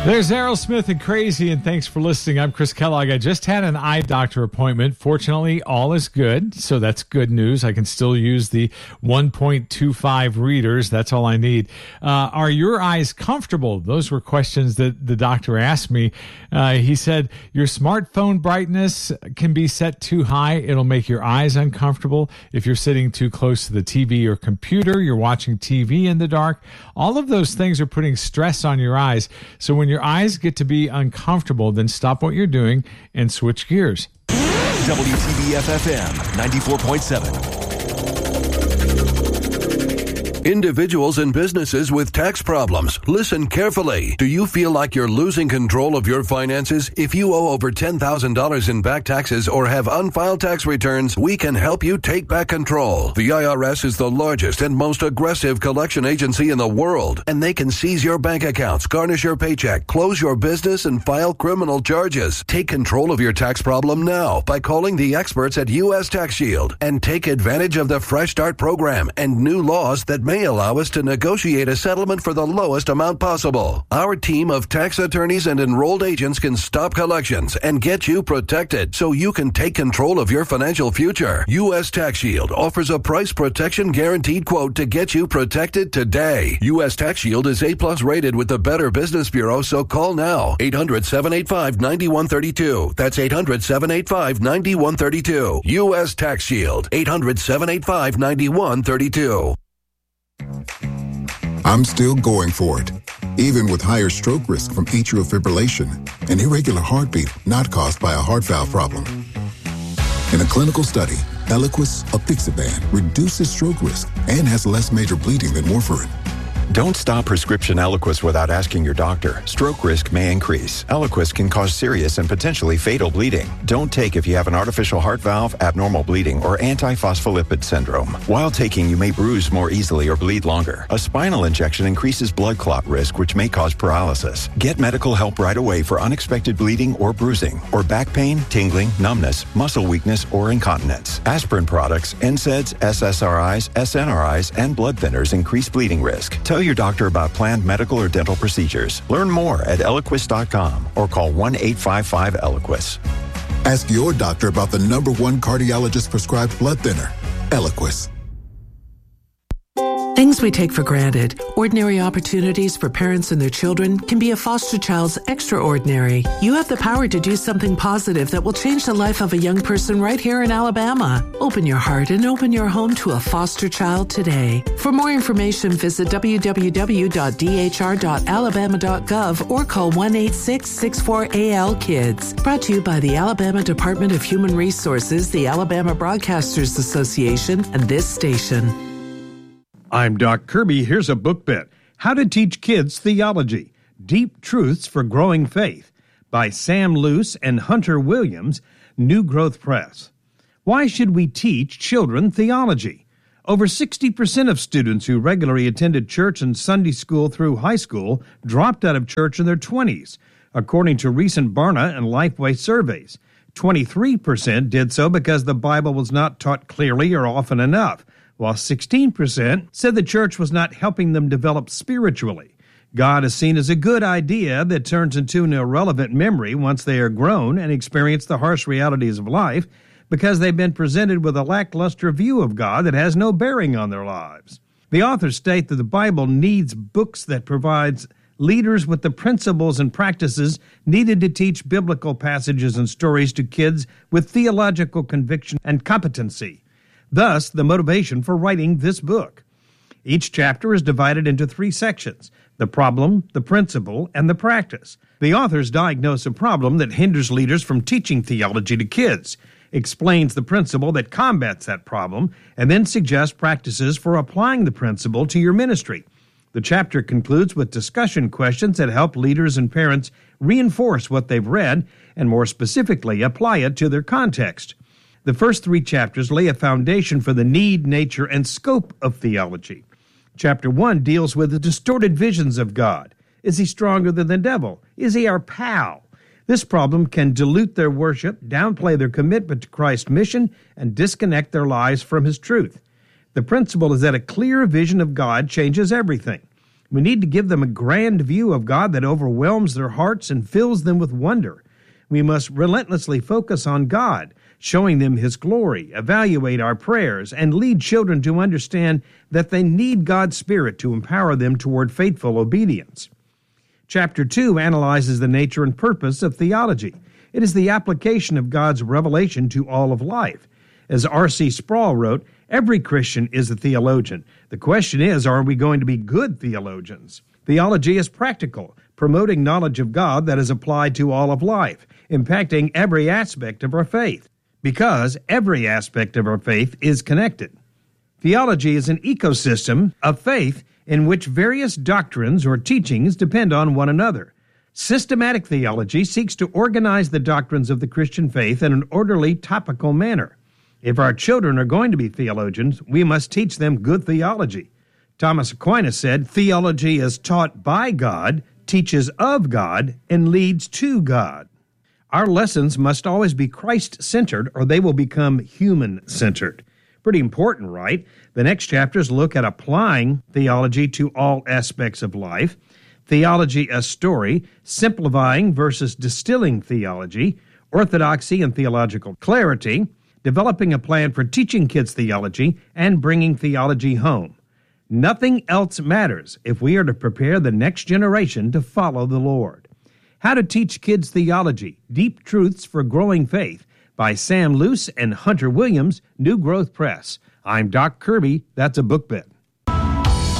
There's Aerosmith and Crazy, and thanks for listening. I'm Chris Kellogg. I just had an eye doctor appointment. Fortunately, all is good, so that's good news. I can still use the 1.25 readers. That's all I need. Are your eyes comfortable? Those were questions that the doctor asked me. He said, your smartphone brightness can be set too high. It'll make your eyes uncomfortable. If you're sitting too close to the TV or computer, you're watching TV in the dark. All of those things are putting stress on your eyes. So when your eyes get to be uncomfortable, then stop what you're doing and switch gears. WTBF-FM 94.7. Individuals and businesses with tax problems, listen carefully. Do you feel like you're losing control of your finances? If you owe over $10,000 in back taxes or have unfiled tax returns, we can help you take back control. The IRS is the largest and most aggressive collection agency in the world, and they can seize your bank accounts, garnish your paycheck, close your business, and file criminal charges. Take control of your tax problem now by calling the experts at U.S. Tax Shield and take advantage of the Fresh Start program and new laws that may allow us to negotiate a settlement for the lowest amount possible. Our team of tax attorneys and enrolled agents can stop collections and get you protected so you can take control of your financial future. U.S. Tax Shield offers a price protection guaranteed quote to get you protected today. U.S. Tax Shield is A+ rated with the Better Business Bureau, so call now. 800-785-9132. That's 800-785-9132. U.S. Tax Shield. 800-785-9132. I'm still going for it, even with higher stroke risk from atrial fibrillation, an irregular heartbeat not caused by a heart valve problem. In a clinical study, Eliquis, apixaban, reduces stroke risk and has less major bleeding than warfarin. Don't stop prescription Eliquis without asking your doctor. Stroke risk may increase. Eliquis can cause serious and potentially fatal bleeding. Don't take if you have an artificial heart valve, abnormal bleeding, or antiphospholipid syndrome. While taking, you may bruise more easily or bleed longer. A spinal injection increases blood clot risk, which may cause paralysis. Get medical help right away for unexpected bleeding or bruising, or back pain, tingling, numbness, muscle weakness, or incontinence. Aspirin products, NSAIDs, SSRIs, SNRIs, and blood thinners increase bleeding risk. Tell your doctor about planned medical or dental procedures. Learn more at Eliquis.com or call 1-855-ELIQUIS. Ask your doctor about the #1 cardiologist prescribed blood thinner, Eliquis. Things we take for granted, ordinary opportunities for parents and their children, can be a foster child's extraordinary. You have the power to do something positive that will change the life of a young person right here in Alabama. Open your heart and open your home to a foster child today. For more information, visit www.dhr.alabama.gov or call 1-866-64-AL-KIDS. Brought to you by the Alabama Department of Human Resources, the Alabama Broadcasters Association, and this station. I'm Doc Kirby. Here's a book bit. How to Teach Kids Theology, Deep Truths for Growing Faith by Sam Luce and Hunter Williams, New Growth Press. Why should we teach children theology? Over 60% of students who regularly attended church and Sunday school through high school dropped out of church in their 20s, according to recent Barna and Lifeway surveys. 23% did so because the Bible was not taught clearly or often enough, while 16% said the church was not helping them develop spiritually. God is seen as a good idea that turns into an irrelevant memory once they are grown and experience the harsh realities of life because they've been presented with a lackluster view of God that has no bearing on their lives. The authors state that the Bible needs books that provides leaders with the principles and practices needed to teach biblical passages and stories to kids with theological conviction and competency. Thus, the motivation for writing this book. Each chapter is divided into 3 sections: the problem, the principle, and the practice. The authors diagnose a problem that hinders leaders from teaching theology to kids, explains the principle that combats that problem, and then suggests practices for applying the principle to your ministry. The chapter concludes with discussion questions that help leaders and parents reinforce what they've read and, more specifically, apply it to their context. The first 3 chapters lay a foundation for the need, nature, and scope of theology. Chapter 1 deals with the distorted visions of God. Is he stronger than the devil? Is he our pal? This problem can dilute their worship, downplay their commitment to Christ's mission, and disconnect their lives from his truth. The principle is that a clear vision of God changes everything. We need to give them a grand view of God that overwhelms their hearts and fills them with wonder. We must relentlessly focus on God, showing them His glory, evaluate our prayers, and lead children to understand that they need God's Spirit to empower them toward faithful obedience. Chapter 2 analyzes the nature and purpose of theology. It is the application of God's revelation to all of life. As R.C. Sproul wrote, every Christian is a theologian. The question is, are we going to be good theologians? Theology is practical, promoting knowledge of God that is applied to all of life, impacting every aspect of our faith, because every aspect of our faith is connected. Theology is an ecosystem of faith in which various doctrines or teachings depend on one another. Systematic theology seeks to organize the doctrines of the Christian faith in an orderly, topical manner. If our children are going to be theologians, we must teach them good theology. Thomas Aquinas said, "Theology is taught by God, teaches of God, and leads to God." Our lessons must always be Christ-centered, or they will become human-centered. Pretty important, right? The next chapters look at applying theology to all aspects of life, theology as story, simplifying versus distilling theology, orthodoxy and theological clarity, developing a plan for teaching kids theology, and bringing theology home. Nothing else matters if we are to prepare the next generation to follow the Lord. How to Teach Kids Theology, Deep Truths for Growing Faith by Sam Luce and Hunter Williams, New Growth Press. I'm Doc Kirby. That's a book bit.